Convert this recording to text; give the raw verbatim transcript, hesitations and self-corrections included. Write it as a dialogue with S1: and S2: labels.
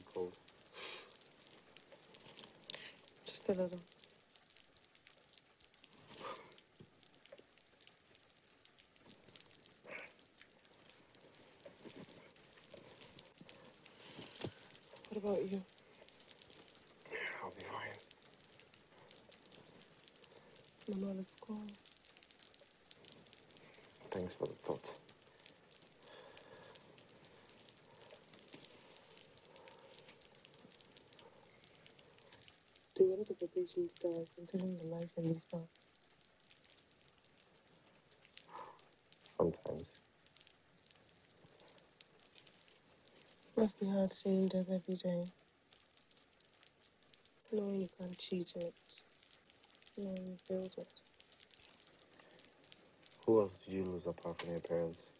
S1: cold?
S2: Just a little. What about you?
S1: I'll be fine.
S2: Manuel, let's go.
S1: Thanks for the thought.
S2: Do you want to get these guys considering the life in these parts?
S1: Sometimes.
S2: Must be hard seeing Deb every day. Knowing you can't cheat it. Knowing you build it.
S1: Who else did you lose apart from your parents?